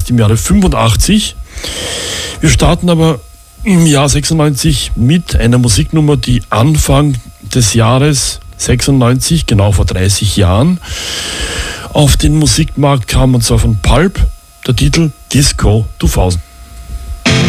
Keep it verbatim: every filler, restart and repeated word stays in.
erst im Jahre fünfundachtzig. Wir starten aber im Jahr sechsundneunzig mit einer Musiknummer, die Anfang des Jahres sechsundneunzig, genau vor dreißig Jahren, auf den Musikmarkt kam, und zwar von Pulp, der Titel Disco zweitausend.